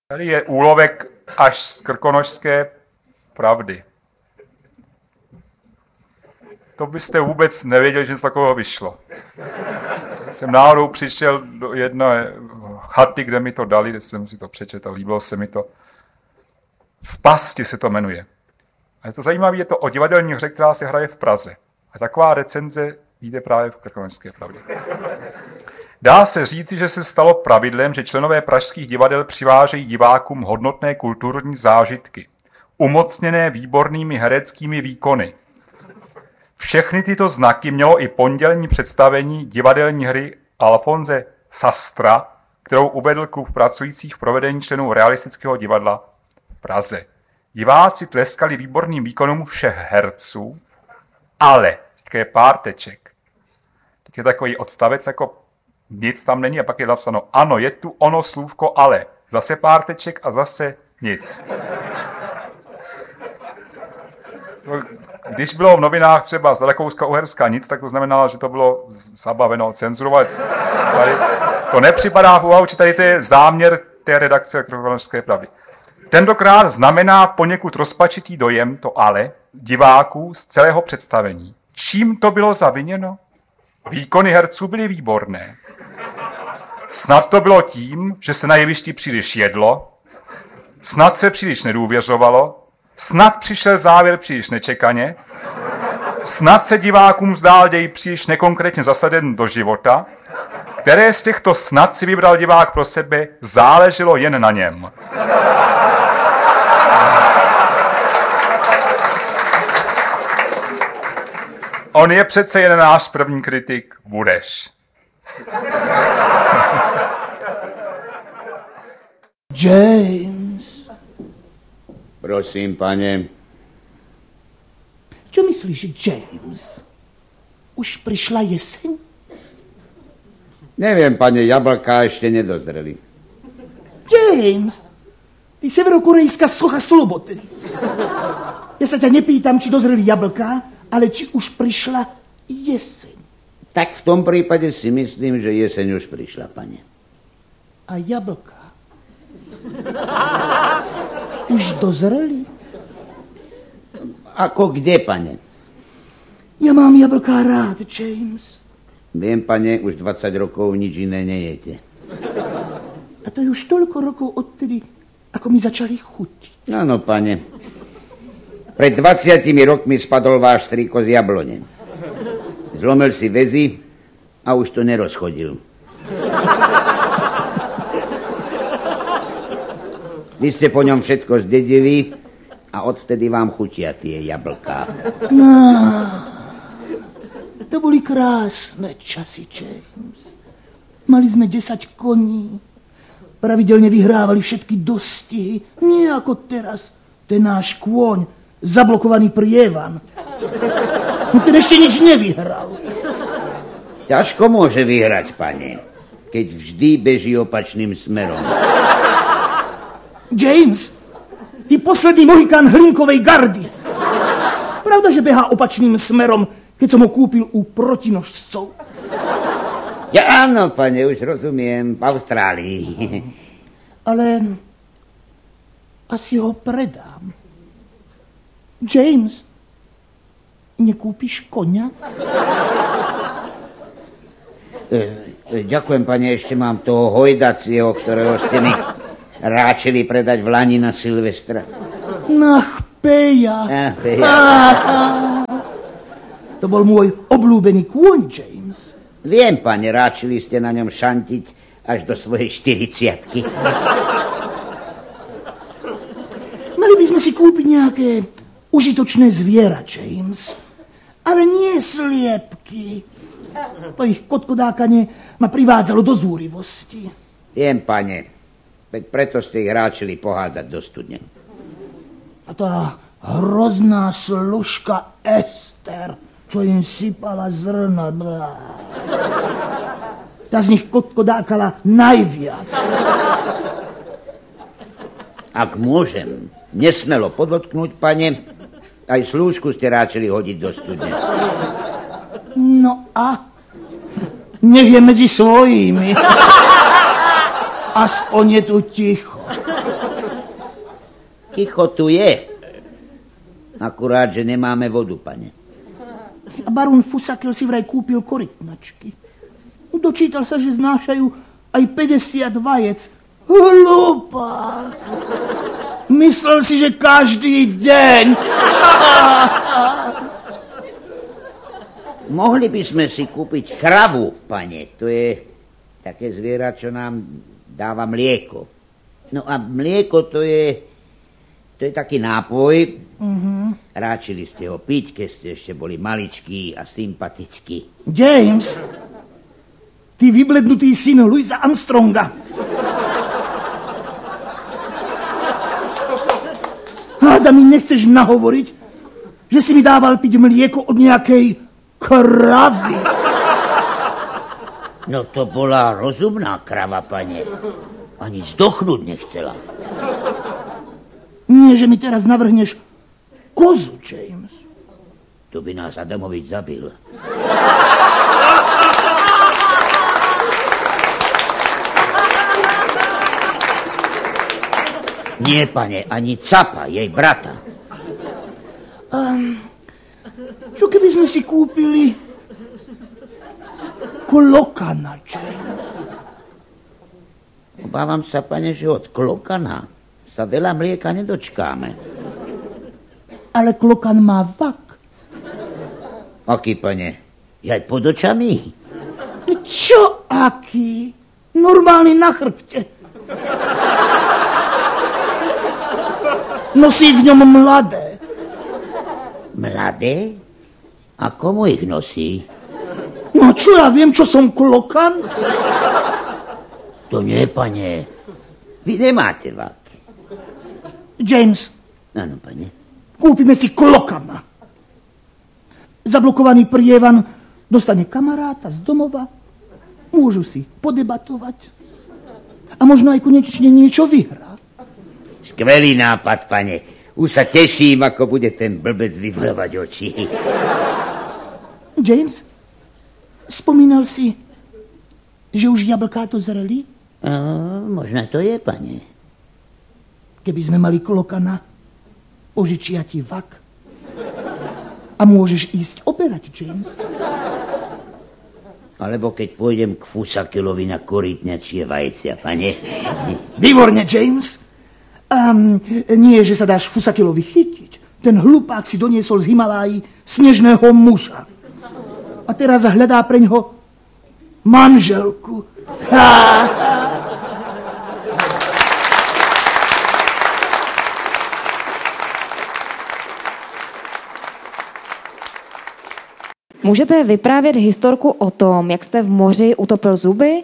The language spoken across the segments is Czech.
Tady je úlovek až z krkonošské pravdy. To byste vůbec nevěděli, že něco takového vyšlo. Jsem náhodou přišel do jedné chaty, kde mi to dali, kde jsem si to přečetl, líbilo se mi to. V pasti se to jmenuje. A je to zajímavé, je to o divadelní hře, která se hraje v Praze. A taková recenze jde právě v krkonošské pravdě. Dá se říci, že se stalo pravidlem, že členové pražských divadel přivážejí divákům hodnotné kulturní zážitky, umocněné výbornými hereckými výkony. Všechny tyto znaky mělo i pondělní představení divadelní hry Alfonse Sastra, kterou uvedl klub pracujících v provedení členů realistického divadla v Praze. Diváci tleskali výborným výkonům všech herců, ale, teď je pár teček. Teď je takový odstavec, jako nic tam není a pak je napsáno, ano, je tu ono slůvko ale. Zase pár teček a zase nic. Když bylo v novinách třeba z Rakouska-Uherska nic, tak to znamenalo, že to bylo zabaveno, cenzurovat. Tady to nepřipadá v úvahu, či tady to je záměr té redakce Krkonošské pravdy. Tentokrát znamená poněkud rozpačitý dojem, to ale, diváků z celého představení. Čím to bylo zaviněno? Výkony herců byly výborné. Snad to bylo tím, že se na jevišti příliš jedlo, snad se příliš nedůvěřovalo, snad přišel závěr příliš nečekaně, snad se divákům zdál děj příliš nekonkrétně zasaden do života, které z těchto snad si vybral divák pro sebe, záleželo jen na něm. On je přece jen náš první kritik, Bureš. James. Prosím, pane. Čo myslíš, James? Už prišla jeseň? Neviem, pane, jablká ešte nedozreli. James, ty severokorejská socha slobody. Ja sa ťa nepýtam, či dozreli jablká, ale či už prišla jeseň. Tak v tom prípade si myslím, že jeseň už prišla, pane. A jablká? Už dozreli? Ako kde, pane? Ja mám jablká rád, James. Viem, pane, už 20 rokov nič iné nejete. A to je už toľko rokov odtedy, ako mi začali chutiť. Áno, pane. Pred 20 rokmi spadol váš strýko z jablone. Zlomil si väzy a už to nerozchodil. Vy ste po ňom všetko zdedili a odvtedy vám chutia tie jablká. No, to boli krásne časy, James. Mali sme 10 koní. Pravidelne vyhrávali všetky dostihy. Nie ako teraz. Ten náš kôň, zablokovaný prievan. No ten ešte nič nevyhral. Ťažko môže vyhrať, pane, keď vždy beží opačným smerom. James, ty posledný mohikán Hlinkovej gardy. Pravda, že behá opačným smerom, keď som ho kúpil u protinožcov? Ja áno, pane, už rozumiem, v Austrálii. Ale asi ho predám. James, nekúpiš koňa? Ďakujem, pane, ešte mám toho hojdacieho, ktorého ste mi ráčili predať v Lani na Silvestra. Ach, Peja. To bol môj obľúbený kôň, James. Viem, pane, ráčili ste na ňom šantiť až do svojej 40-ky. Mali by sme si kúpiť nejaké užitočné zviera, James. Ale nie sliepky. To ich kotkodákanie ma privádzalo do zúrivosti. Viem, pane. Veď preto ste ich ráčili pohádzať do studne. A tá hrozná služka Ester, čo im sypala zrna. Tá z nich kotkodákala najviac. Ak môžem nesmelo podotknúť, pane, aj slúžku ste ráčili hodiť do studne. No a? Nech je medzi svojimi. Aspoň je tu ticho. Ticho tu je. Akurát, že nemáme vodu, pane. A barón Fusakel si vraj kúpil korytnačky. Dočítal sa, že znášajú aj 50 vajec. Hlupák. Myslel si, že každý deň. Mohli by sme si kúpiť kravu, pane. To je také zviera, čo nám dáva mlieko. No a mlieko to je taký nápoj. Ráčili ste ho piť, keď ste ešte boli maličkí a sympatickí. James, ty vyblednutý syn Louisa Armstronga. Háda mi nechceš nahovoriť, že si mi dával piť mlieko od nejakej kravy. No to bola rozumná krava, pane. Ani zdochnúť nechcela. Nie, že mi teraz navrhneš kozu, James. To by nás Adamovič zabil. Nie, pane, ani Capa, jej brata. Čo keby sme si kúpili klokana, James? Obávam sa, pane, že od klokana sa veľa mlieka nedočkáme. Ale klokan má vak. Aký, pane? Je aj pod očami? Čo aký? Normálny na chrbte. Nosí v ňom mladé. Mladé? A komu ich nosí? No čo ja viem, čo som klokan? To nie, pane. Vy nemáte vak. James, Áno, pane. kúpime si klokana. Zablokovaný prievan dostane kamaráta z domova. Môžu si podebatovať. A možno aj konečne niečo vyhrá. Skvelý nápad, pane. Už sa teším, ako bude ten blbec vyvolovať oči. James, spomínal si, že už jablká to zreli? Možno to je, pane. Keby sme mali klokana, požičia ti vak. A môžeš ísť oberať, James. Alebo keď pôjdem k Fusakelovi na korytňačie vajcia, pane. Výborne, James. Nie, že sa dáš Fusakelovi chytiť. Ten hlupák si doniesol z Himalájí snežného muža. A teraz hľadá preňho manželku. Můžete vyprávět historku o tom, jak jste v moři utopil zuby?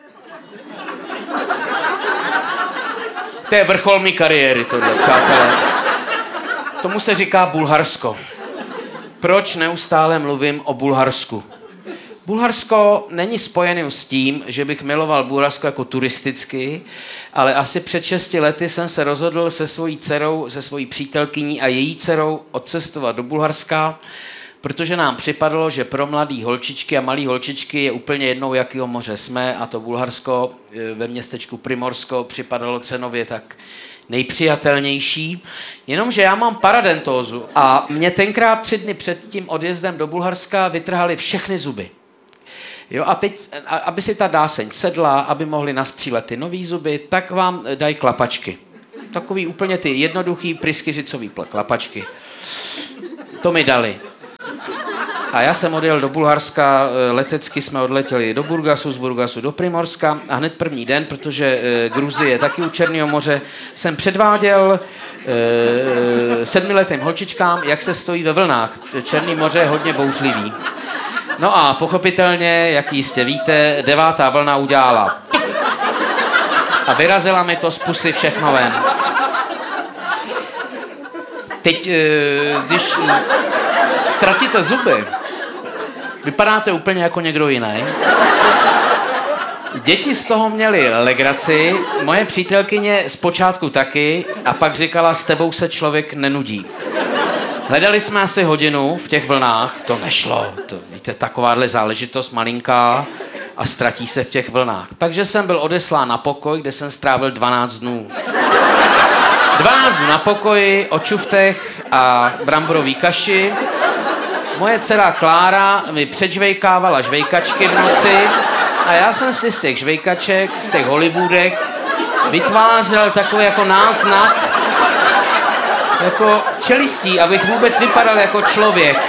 To je vrchol mý kariéry, tohle, přátelé. Tomu se říká Bulharsko. Proč neustále mluvím o Bulharsku? Bulharsko není spojené s tím, že bych miloval Bulharsko jako turisticky, ale asi před 6 lety jsem se rozhodl se svojí dcerou, se svojí přítelkyní a její dcerou odcestovat do Bulharska, protože nám připadlo, že pro mladý holčičky a malý holčičky je úplně jednou, jakýho moře jsme, a to Bulharsko ve městečku Primorsko připadalo cenově tak nejpřijatelnější. Jenomže já mám paradentózu a mě tenkrát 3 dny před tím odjezdem do Bulharska vytrhali všechny zuby. Jo, a teď, aby si ta dáseň sedla, aby mohli nastřílet ty nový zuby, tak vám dají klapačky. Takový úplně ty jednoduchý pryskyřicový klapačky. To mi dali. A já jsem odjel do Bulharska, letecky jsme odletěli do Burgasu, z Burgasu do Primorska a hned první den, protože Gruzie je taky u Černého moře, jsem předváděl 7letým holčičkám, jak se stojí ve vlnách. Černý moře je hodně bouřlivý. No a pochopitelně, jak jistě víte, 9. vlna udělala. A vyrazila mi to z pusy všechno ven. Teď, když ztratíte zuby, vypadáte úplně jako někdo jiný. Děti z toho měly legraci, moje přítelkyně zpočátku taky, a pak říkala, s tebou se člověk nenudí. Hledali jsme asi hodinu v těch vlnách, to nešlo, to víte, takováhle záležitost malinká, a ztratí se v těch vlnách. Takže jsem byl odeslán na pokoj, kde jsem strávil 12 dnů. 12 dnů na pokoji, o čuftech a bramborový kaši. Moje dcera Klára mi předžvejkávala žvejkačky v noci a já jsem si z těch žvejkaček, z těch Hollywoodek vytvářel takový jako náznak jako čelistí, abych vůbec vypadal jako člověk.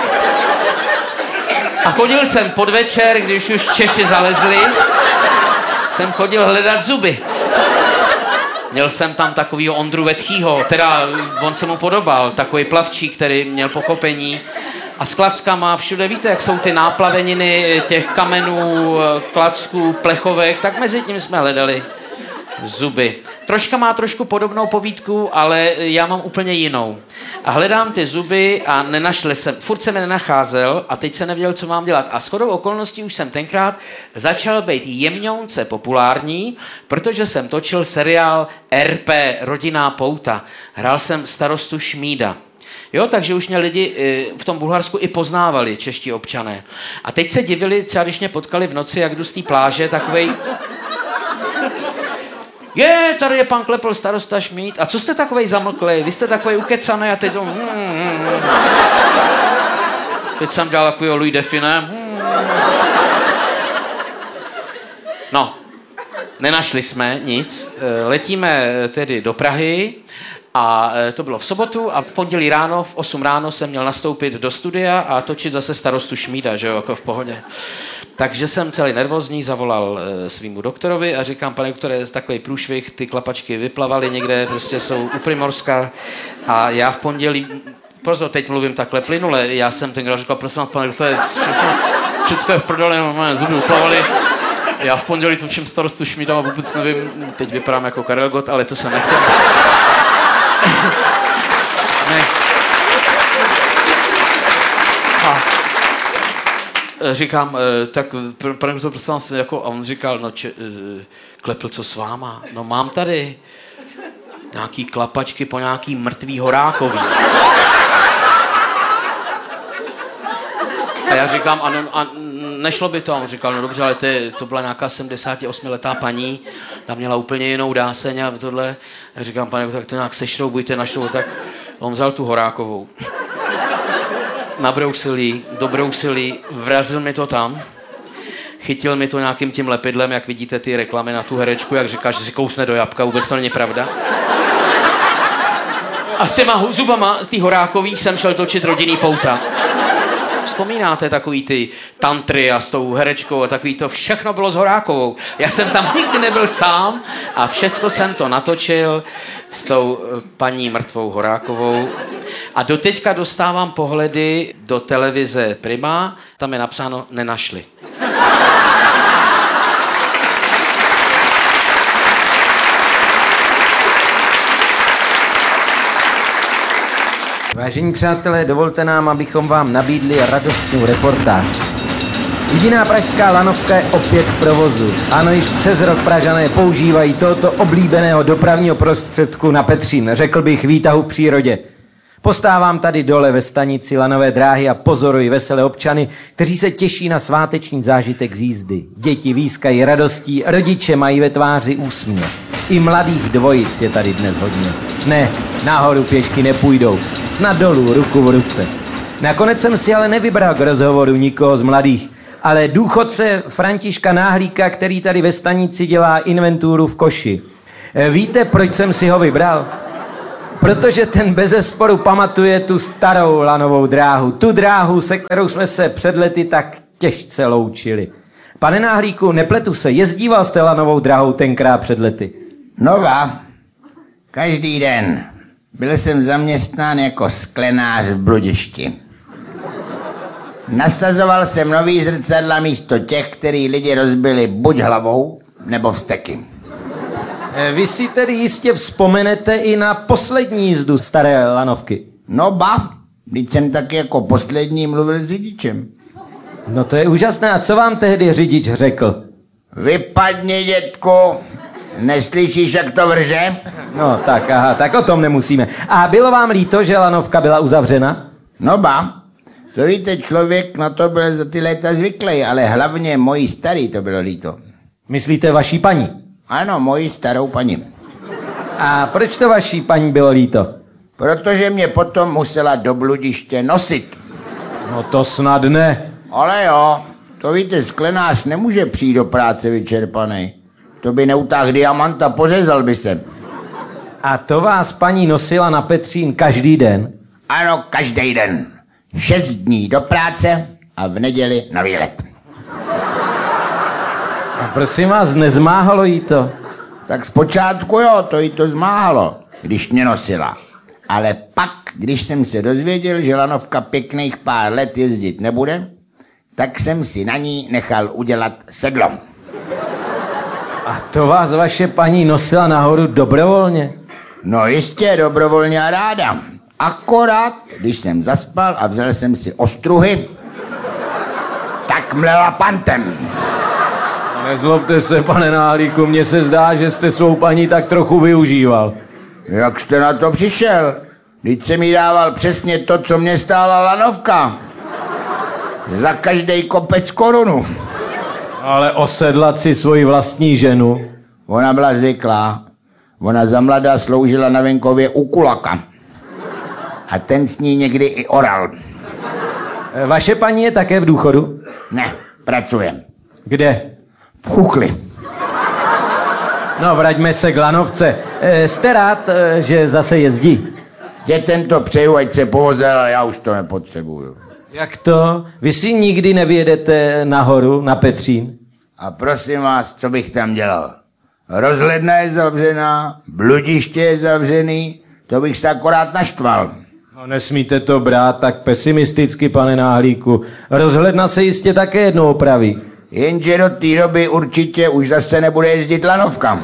A chodil jsem podvečer, když už Češi zalezli, jsem chodil hledat zuby. Měl jsem tam takovýho Ondru Vetchýho, teda on se mu podobal, takový plavčík, který měl pochopení. A s klackama všude, víte, jak jsou ty náplaveniny těch kamenů, klacků, plechovek, tak mezi tím jsme hledali zuby. Troška má trošku podobnou povídku, ale já mám úplně jinou. A hledám ty zuby a nenašel jsem, furt jsem je nenacházel a teď jsem nevěděl, co mám dělat. A shodou okolností už jsem tenkrát začal být jemňounce populární, protože jsem točil seriál RP, Rodinná pouta. Hrál jsem starostu Šmída. Jo, takže už mě lidi v tom Bulharsku i poznávali, čeští občané. A teď se divili, třeba když mě potkali v noci, jak jdu z té pláže, takovej... Tady je pan Klepl, starosta Šmíd. A co jste takovej zamlklej? Vy jste takovej ukecaný a teď to... Teď jsem dělal takovýho Louis Define. No, nenašli jsme nic. Letíme tedy do Prahy a to bylo v sobotu a v pondělí ráno, v 8 ráno jsem měl nastoupit do studia a točit zase starostu Šmída, že jo, jako v pohodě. Takže jsem celý nervózní, zavolal svýmu doktorovi a říkám, pane doktore, takový průšvih, ty klapačky vyplavaly někde, prostě jsou u Primorska a já v pondělí, prostě teď mluvím takhle plynule, já jsem tenkrát říkal, prosím vás, pane doktore, všechno je v prdele, moje zuby uplavaly. Já v pondělí točím starostu Šmída a vůbec nevím, teď vypadám jako Karel Gott, ale to jsem nechtěl. Ne. Říkám, tak pane doktor, prosím vás, jako, a on říkal, no Klepl, co s váma? No mám tady nějaký klapačky po nějaký mrtvý Horákový. A já říkám, a nešlo by to. A on říkal, no dobře, ale to byla nějaká 78letá paní, ta měla úplně jinou dáseň a tohle. A říkám, pane, tak to nějak sešroubujte, našlo, tak on vzal tu Horákovou. Nabrousil jí, dobrousil jí, vrazil mi to tam, chytil mi to nějakým tím lepidlem, jak vidíte ty reklamy na tu herečku, jak říká, že si kousne do jabka, vůbec to není pravda. A s těma zubama, ty Horákový, jsem šel točit Rodinný pouta. Vzpomínáte takový ty tantry a s tou herečkou a takový to, všechno bylo s Horákovou. Já jsem tam nikdy nebyl sám a všecko jsem to natočil s tou paní mrtvou Horákovou. A doteďka dostávám pohledy do televize Prima, tam je napsáno nenašli. Vážení přátelé, dovolte nám, abychom vám nabídli radostnou reportáž. Jediná pražská lanovka je opět v provozu. Ano, již přes rok Pražané používají tohoto oblíbeného dopravního prostředku na Petřín, řekl bych výtahu v přírodě. Postávám tady dole ve stanici lanové dráhy a pozoruji veselé občany, kteří se těší na sváteční zážitek z jízdy. Děti výskají radostí, rodiče mají ve tváři úsměv. I mladých dvojic je tady dnes hodně. Ne, nahoru pěšky nepůjdou, snad dolů, ruku v ruce. Nakonec jsem si ale nevybral k rozhovoru nikoho z mladých, ale důchodce Františka Náhlíka, který tady ve stanici dělá inventuru v koši. Víte, proč jsem si ho vybral? Protože ten bezesporu pamatuje tu starou lanovou dráhu. Tu dráhu, se kterou jsme se před lety tak těžce loučili. Pane Náhlíku, nepletu se, jezdíval jste lanovou dráhou tenkrát před lety? Nova. Každý den. Byl jsem zaměstnán jako sklenář v bludišti. Nasazoval jsem nový zrcadla místo těch, který lidi rozbili buď hlavou, nebo vzteky. Vy si tedy jistě vzpomenete i na poslední jízdu staré lanovky. No ba, když jsem taky jako poslední mluvil s řidičem. No to je úžasné. A co vám tehdy řidič řekl? Vypadni, dětku. Neslyšíš, jak to vrže? No tak, aha, tak o tom nemusíme. A bylo vám líto, že lanovka byla uzavřena? No ba, To víte, člověk na to byl za ty léta zvyklý, ale hlavně mojí starý to bylo líto. Myslíte vaší paní? Ano, moji starou paní. A proč to vaší paní bylo líto? Protože mě potom musela do bludiště nosit. No to snad ne. Ale jo, to víte, sklenář nemůže přijít do práce vyčerpaný. To by neutáhl diamanta, pořezal by se. A to vás paní nosila na Petřín každý den? Ano, každý den. 6 dní do práce a v neděli na výlet. A prosím vás, nezmáhalo jí to? Tak zpočátku jo, to jí to zmáhalo, když mě nosila. Ale pak, když jsem se dozvěděl, že lanovka pěkných pár let jezdit nebude, tak jsem si na ní nechal udělat sedlo. A to vás vaše paní nosila nahoru dobrovolně? No jistě, dobrovolně a ráda. Akorát, když jsem zaspal a vzal jsem si ostruhy, tak mlela pantem. Nezlobte se, pane Náhlíku, mně se zdá, že jste svou paní tak trochu využíval. Jak jste na to přišel? Vždyť jsem jí dával přesně to, co mě stála lanovka. Za každý kopec korunu. Ale osedlat si svoji vlastní ženu? Ona byla zvyklá. Ona za mladá sloužila na venkově u kulaka. A ten s ní někdy i oral. Vaše paní je také v důchodu? Ne, pracuje. Kde? V chuchli. No, vraťme se k lanovce. Jste rád, že zase jezdí? Dětem to přeju, ať se povozel, ale já už to nepotřebuju. Jak to? Vy si nikdy nevyjedete nahoru, na Petřín? A prosím vás, co bych tam dělal? Rozhledna je zavřená, bludiště je zavřený, to bych se akorát naštval. No, nesmíte to brát tak pesimisticky, pane Náhlíku. Rozhledna se jistě také jednou opraví. Jenže do té doby určitě už zase nebude jezdit lanovka.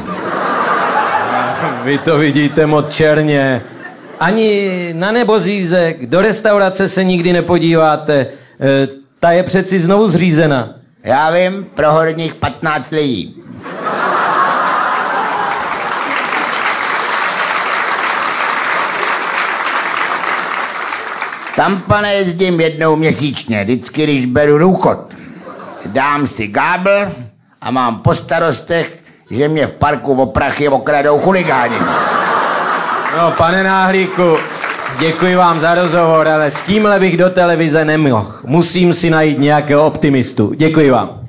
Vy to vidíte moc černě. Ani na Nebořízek, do restaurace se nikdy nepodíváte. Ta je přeci znovu zřízena. Já vím, pro horních 15 lidí. Tam, pane, jezdím jednou měsíčně, vždycky, když beru důchod. Dám si gábl a mám po starostech, že mě v parku o prachy okradou chuligáni. No, pane Náhlíku, děkuji vám za rozhovor, ale s tímhle bych do televize nemohl. Musím si najít nějakého optimistu. Děkuji vám.